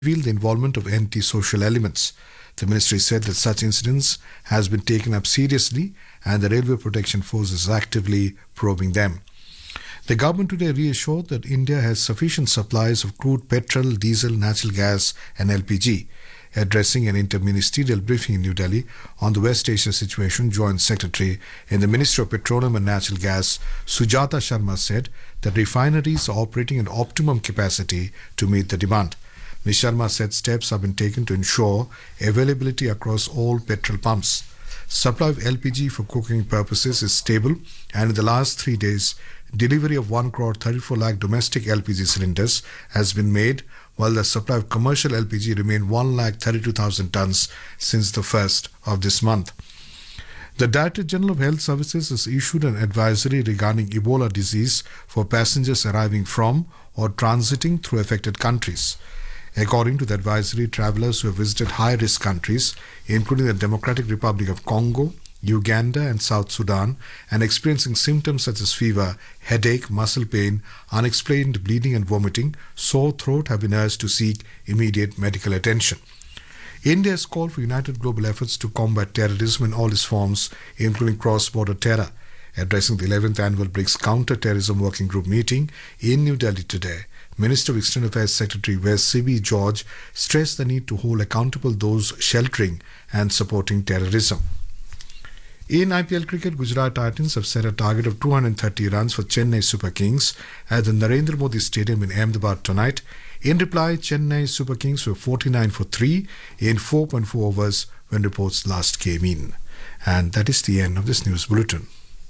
revealed the involvement of anti-social elements. The ministry said that such incidents has been taken up seriously and the Railway Protection Force is actively probing them. The government today reassured that India has sufficient supplies of crude petrol, diesel, natural gas and LPG. Addressing an interministerial briefing in New Delhi on the West Asia situation, Joint Secretary in the Ministry of Petroleum and Natural Gas, Sujata Sharma, said that refineries are operating at optimum capacity to meet the demand. Ms. Sharma said steps have been taken to ensure availability across all petrol pumps. Supply of LPG for cooking purposes is stable, and in the last 3 days, delivery of 1 crore 34 lakh domestic LPG cylinders has been made, while the supply of commercial LPG remained 1,32,000 tons since the 1st of this month. The Director General of Health Services has issued an advisory regarding Ebola disease for passengers arriving from or transiting through affected countries. According to the advisory, travelers who have visited high-risk countries, including the Democratic Republic of Congo, Uganda and South Sudan, and experiencing symptoms such as fever, headache, muscle pain, unexplained bleeding and vomiting, sore throat, have been urged to seek immediate medical attention. India has called for united global efforts to combat terrorism in all its forms, including cross-border terror. Addressing the 11th Annual BRICS Counter-Terrorism Working Group meeting in New Delhi today, Minister of External Affairs Secretary West C.B. George stressed the need to hold accountable those sheltering and supporting terrorism. In IPL cricket, Gujarat Titans have set a target of 230 runs for Chennai Super Kings at the Narendra Modi Stadium in Ahmedabad tonight. In reply, Chennai Super Kings were 49 for 3 in 4.4 overs when reports last came in. And that is the end of this news bulletin.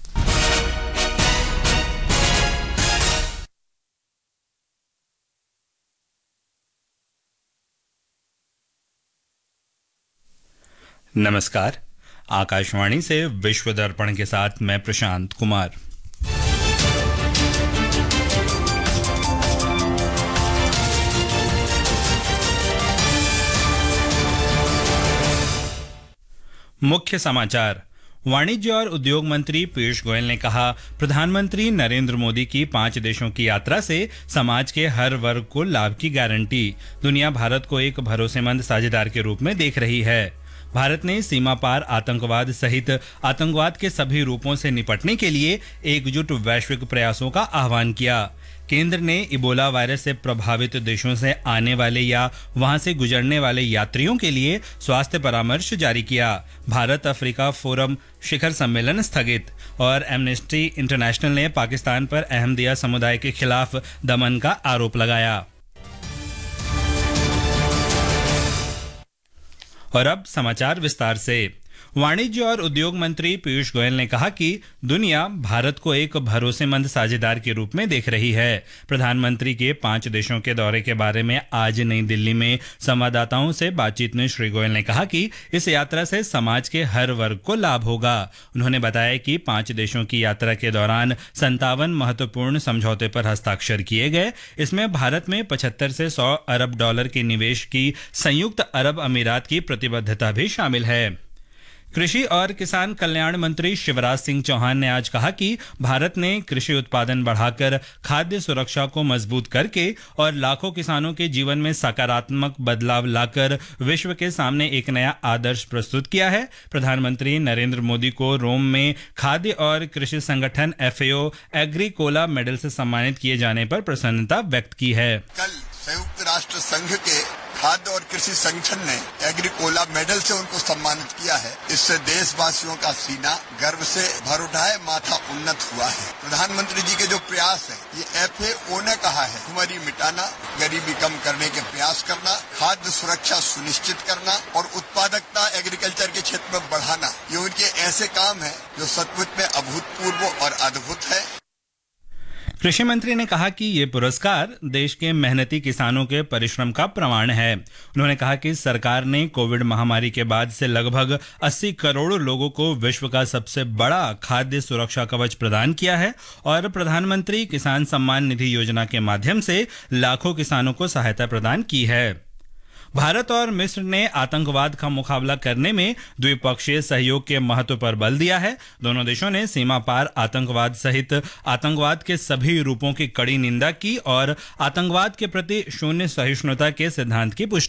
नमस्कार, आकाशवाणी से विश्व दर्पण के साथ मैं प्रशांत कुमार। मुख्य समाचार। वाणिज्य और उद्योग मंत्री पीयूष गोयल ने कहा, प्रधानमंत्री नरेंद्र मोदी की 5 देशों की यात्रा से समाज के हर वर्ग को लाभ की गारंटी। दुनिया भारत को एक भरोसेमंद साझेदार के रूप में देख रही है। भारत ने सीमा पार आतंकवाद सहित आतंकवाद के सभी रूपों से निपटने के लिए एकजुट वैश्विक प्रयासों का आह्वान किया। केंद्र ने इबोला वायरस से प्रभावित देशों से आने वाले या वहां से गुजरने वाले यात्रियों के लिए स्वास्थ्य परामर्श जारी किया। भारत अफ्रीका फोरम शिखर सम्मेलन स्थगित, और एमनेस्टी इंटरनेशनल ने पाकिस्तान पर अहमदिया समुदाय के खिलाफ दमन का आरोप लगाया। और अब समाचार विस्तार से। वाणिज्य और उद्योग मंत्री पीयूष गोयल ने कहा कि दुनिया भारत को एक भरोसेमंद साझेदार के रूप में देख रही है। प्रधानमंत्री के 5 देशों के दौरे के बारे में आज नई दिल्ली में संवाददाताओं से बातचीत में श्री गोयल ने कहा कि इस यात्रा से समाज के हर वर्ग को लाभ होगा। उन्होंने बताया कि 5 देशों की यात्रा के दौरान 57 महत्वपूर्ण समझौते पर हस्ताक्षर किए गए। इसमें भारत में 75 से 100 अरब डॉलर के निवेश की संयुक्त अरब अमीरात की प्रतिबद्धता भी शामिल है। कृषि और किसान कल्याण मंत्री शिवराज सिंह चौहान ने आज कहा कि भारत ने कृषि उत्पादन बढ़ाकर खाद्य सुरक्षा को मजबूत करके और लाखों किसानों के जीवन में सकारात्मक बदलाव लाकर विश्व के सामने एक नया आदर्श प्रस्तुत किया है। प्रधानमंत्री नरेंद्र मोदी को रोम में खाद्य और कृषि संगठन FAO एग्रीकोला मेडल से सम्मानित किए जाने पर प्रसन्नता व्यक्त की है। कल संयुक्त राष्ट्र संघ के खाद्य और कृषि संगठन ने एग्रीकोला मेडल से उनको सम्मानित किया है। इससे देशवासियों का सीना गर्व से भर उठा है, माथा उन्नत हुआ है। प्रधानमंत्री जी के जो प्रयास है, ये FAO ने कहा है, भुखमरी मिटाना, गरीबी कम करने के प्रयास करना, खाद्य सुरक्षा सुनिश्चित करना और उत्पादकता एग्रीकल्चर के क्षेत्र में बढ़ाना, ये उनके ऐसे काम है जो सचमुच में अभूतपूर्व और अद्भुत है। कृषि मंत्री ने कहा कि ये पुरस्कार देश के मेहनती किसानों के परिश्रम का प्रमाण है। उन्होंने कहा कि सरकार ने कोविड महामारी के बाद से लगभग 80 करोड़ लोगों को विश्व का सबसे बड़ा खाद्य सुरक्षा कवच प्रदान किया है और प्रधानमंत्री किसान सम्मान निधि योजना के माध्यम से लाखों किसानों को सहायता प्रदान की है। भारत और मिस्र ने आतंकवाद का मुकाबला करने में द्विपक्षीय सहयोग के महत्व पर बल दिया है। दोनों देशों ने सीमा पार आतंकवाद सहित आतंकवाद के सभी रूपों की कड़ी निंदा की और आतंकवाद के प्रति शून्य सहिष्णुता के सिद्धांत की पुष्टि